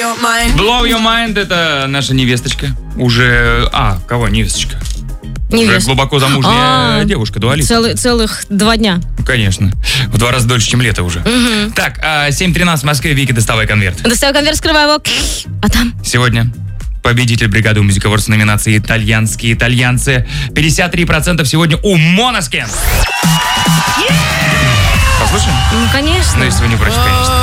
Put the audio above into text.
Blow Your Mind — это наша невесточка. Уже... кого невесточка? Уже глубоко замужняя девушка, Дуа Липа. Целых 2 дня. Конечно. В 2 раза дольше, чем лето уже. Так, 7:13 в Москве. Вики, доставай конверт. Доставай конверт, скрывай его. А там? Сегодня победитель бригады Music Awards в номинации «Итальянские итальянцы». 53% сегодня у Måneskin. Послушаем? Ну, конечно. Ну, если вы не против, конечно.